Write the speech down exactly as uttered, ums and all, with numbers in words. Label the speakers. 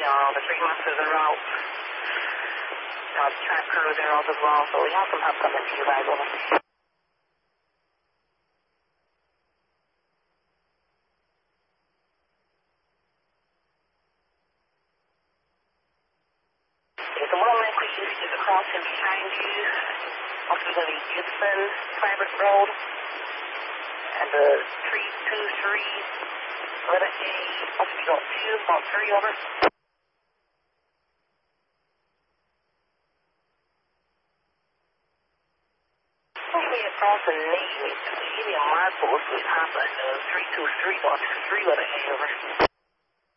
Speaker 1: Uh, the three months is en route. Uh, the track crew is en route as well, so we have some help coming to you guys over. Okay, the one man quick is just crossing behind you. Also, we're going to be Gibson, Private Road, and the three two three, letter A, also we got two, about three over. Okay, across the Navy, Indian Mark post, we have a three two three, about three, letter A over.